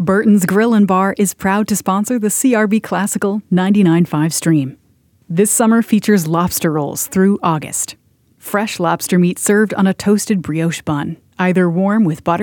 Burton's Grill and Bar is proud to sponsor the CRB Classical 99.5 stream. This summer features lobster rolls through August. Fresh lobster meat served on a toasted brioche bun, either warm with butter